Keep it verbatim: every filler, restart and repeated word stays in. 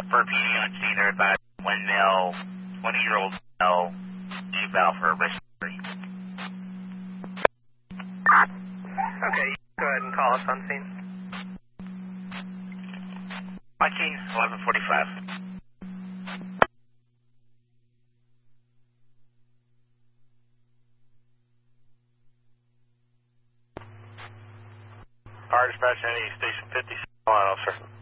For P D on scene, they're about windmill, twenty-year-old male, chief for a wrist injury. Okay, go ahead and call us on scene. Mikey, eleven forty-five. Fire dispatch, any station fifty, officer.